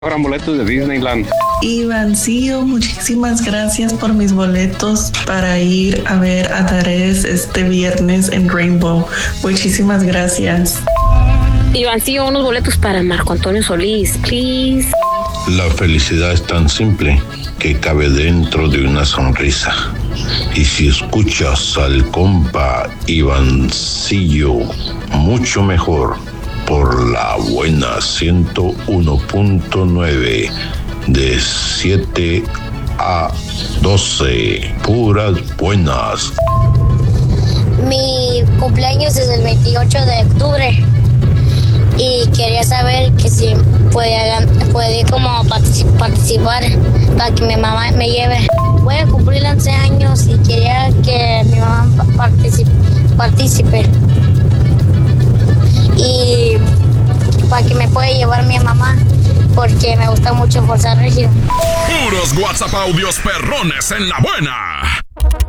Ahora boletos de Disneyland. Ivancillo, muchísimas gracias por mis boletos para ir a ver a Tarés este viernes en Rainbow. Muchísimas gracias. Ivancillo, unos boletos para Marco Antonio Solís, please. La felicidad es tan simple que cabe dentro de una sonrisa. Y si escuchas al compa Ivancillo, mucho mejor, por la buena 101.9 de 7 a 12, puras buenas. Mi cumpleaños es el 28 de octubre y quería saber que si puede como participar para que mi mamá me lleve. Voy a cumplir 11 años y quería que mi mamá participe. Y para que me pueda llevar mi mamá, porque me gusta mucho Fuerza Régida. Puros WhatsApp audios perrones en la buena.